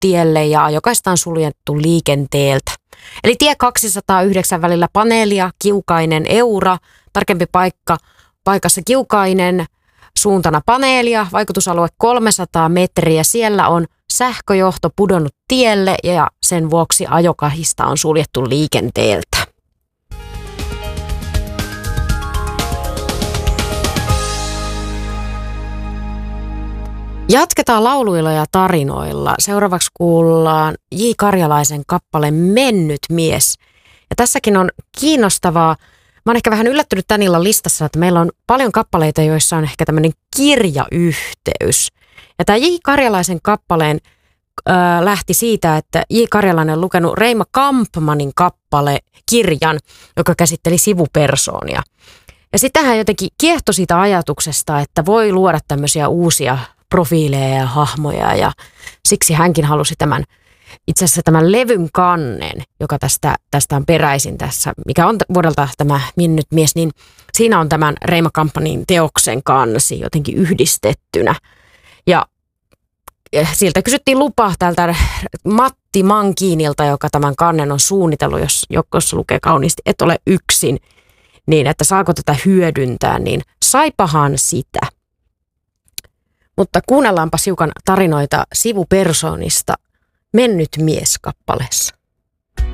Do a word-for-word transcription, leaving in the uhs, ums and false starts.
tielle ja ajokaista on suljettu liikenteeltä. Eli tie kaksisataayhdeksän välillä Paneelia, Kiukainen, Eura, tarkempi paikka, paikassa Kiukainen, suuntana Paneelia, vaikutusalue kolmesataa metriä. Siellä on sähköjohto pudonnut tielle ja sen vuoksi ajokahista on suljettu liikenteeltä. Jatketaan lauluilla ja tarinoilla. Seuraavaksi kuullaan J. Karjalaisen kappale Mennyt mies. Ja tässäkin on kiinnostavaa. Mä oon ehkä vähän yllättynyt tän illan listassa, että meillä on paljon kappaleita, joissa on ehkä tämmöinen kirjayhteys. Ja tämä J. Karjalaisen kappaleen äh, lähti siitä, että J. Karjalainen on lukenut Reima Kampmanin kappale kirjan, joka käsitteli sivupersoonia. Ja sitten hän jotenkin kiehtoi siitä ajatuksesta, että voi luoda tämmöisiä uusia profiileja ja hahmoja, ja siksi hänkin halusi tämän, itse asiassa tämän levyn kannen, joka tästä, tästä on peräisin tässä, mikä on vuodelta tämä Mennyt mies, niin siinä on tämän Reima Kampmanin teoksen kansi jotenkin yhdistettynä. Ja sieltä kysyttiin lupa tältä Matti Mankiinilta, joka tämän kannen on suunnitellut, jos jossa lukee kauniisti, et ole yksin, niin että saako tätä hyödyntää, niin saipahan sitä. Mutta kuunnellaanpa hiukan tarinoita sivupersoonista Mennyt mies -kappaleessa.